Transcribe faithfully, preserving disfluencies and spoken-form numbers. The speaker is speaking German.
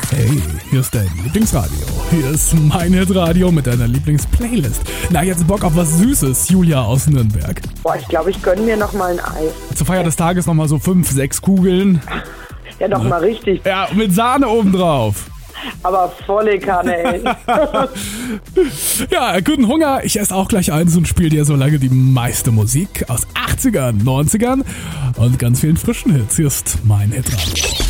Hey, hier ist dein Lieblingsradio. Hier ist mein Hitradio mit deiner Lieblingsplaylist. Na, jetzt Bock auf was Süßes, Julia aus Nürnberg. Boah, ich glaube, ich gönne mir noch mal ein Eis. Zur Feier des Tages nochmal so fünf, sechs Kugeln. Ja, noch mal richtig. Ja, mit Sahne obendrauf. Aber volle Kanne, ey. Ja, guten Hunger. Ich esse auch gleich eins und spiele dir so lange die meiste Musik aus achtzigern, neunzigern und ganz vielen frischen Hits. Hier ist mein Hitradio.